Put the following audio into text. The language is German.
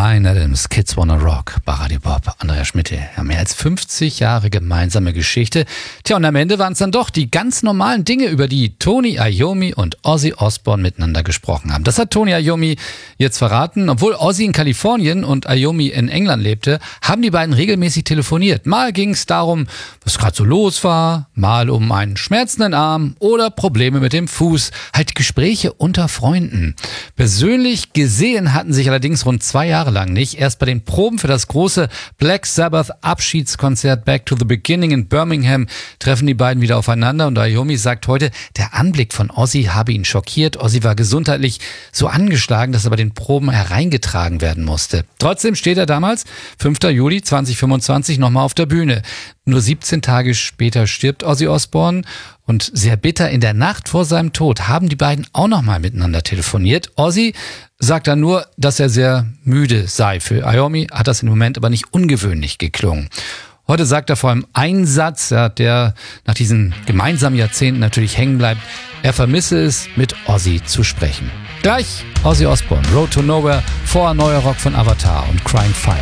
Bryan Adams, Kids Wanna Rock, bei Radio Bob, Andrea Schmitte. Ja, mehr als 50 Jahre gemeinsame Geschichte. Tja, und am Ende waren es dann doch die ganz normalen Dinge, über die Tony Iommi und Ozzy Osbourne miteinander gesprochen haben. Das hat Tony Iommi jetzt verraten. Obwohl Ozzy in Kalifornien und Iommi in England lebte, haben die beiden regelmäßig telefoniert. Mal ging es darum, was gerade so los war, mal um einen schmerzenden Arm oder Probleme mit dem Fuß. Halt Gespräche unter Freunden. Persönlich gesehen hatten sich allerdings rund 2 Jahre lang nicht. Erst bei den Proben für das große Black Sabbath Abschiedskonzert Back to the Beginning in Birmingham treffen die beiden wieder aufeinander und Iommi sagt heute, der Anblick von Ozzy habe ihn schockiert. Ozzy war gesundheitlich so angeschlagen, dass er bei den Proben hereingetragen werden musste. Trotzdem steht er damals, 5. Juli 2025, nochmal auf der Bühne. Nur 17 Tage später stirbt Ozzy Osbourne und sehr bitter in der Nacht vor seinem Tod haben die beiden auch nochmal miteinander telefoniert. Ozzy sagt dann nur, dass er sehr müde sei. Für Iommi hat das im Moment aber nicht ungewöhnlich geklungen. Heute sagt er vor allem einen Satz, der nach diesen gemeinsamen Jahrzehnten natürlich hängen bleibt. Er vermisse es, mit Ozzy zu sprechen. Gleich Ozzy Osbourne, Road to Nowhere, vorher neuer Rock von Avatar und Crying Fire.